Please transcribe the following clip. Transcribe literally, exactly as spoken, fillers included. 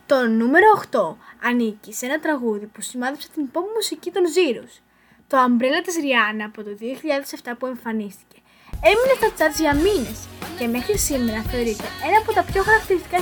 Το νούμερο οκτώ ανήκει σε ένα τραγούδι που σημάδεψε την pop μουσική των Zeros. Το Umbrella της Rihanna από το δύο χιλιάδες επτά που εμφανίστηκε. Έμεινε στα charts για μήνες και μέχρι σήμερα θεωρείται ένα από τα πιο χαρακτηριστικά